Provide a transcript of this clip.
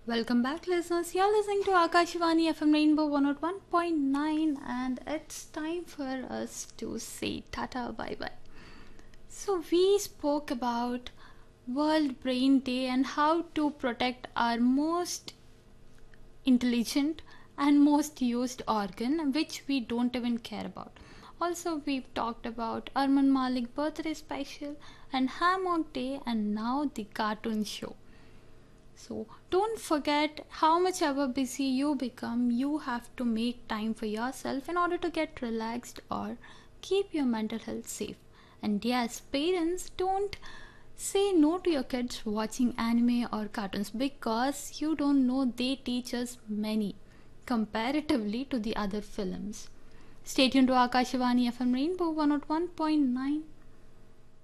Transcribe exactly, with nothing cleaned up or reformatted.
Welcome back, listeners. You're listening to Akashvani F M Rainbow one oh one point nine, and it's time for us to say tata bye bye. So, we spoke about World Brain Day and how to protect our most intelligent and most used organ, which we don't even care about. Also, we've talked about Arman Malik birthday special and Hammock Day, and now the cartoon show. So don't forget, how much ever busy you become, you have to make time for yourself in order to get relaxed or keep your mental health safe. And yes, parents, don't say no to your kids watching anime or cartoons, because you don't know they teach us many comparatively to the other films. Stay tuned to Akashvani F M Rainbow one oh one point nine.